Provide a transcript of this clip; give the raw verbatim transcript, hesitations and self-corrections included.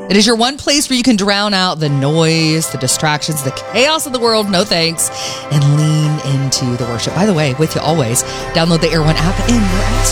It is your one place where you can drown out the noise, the distractions, the chaos of the world, no thanks, and lean into the worship. By the way, with you always, download the Air One app in your app store.